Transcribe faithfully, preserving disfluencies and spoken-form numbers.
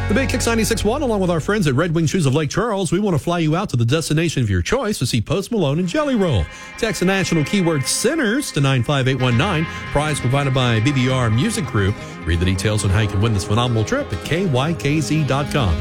The Big Kicks ninety-six point one, along with our friends at Red Wing Shoes of Lake Charles, we want to fly you out to the destination of your choice to see Post Malone and Jelly Roll. Text the national keyword Sinners to nine five eight one nine. Prize provided by B B R Music Group. Read the details on how you can win this phenomenal trip at K Y K Z dot com.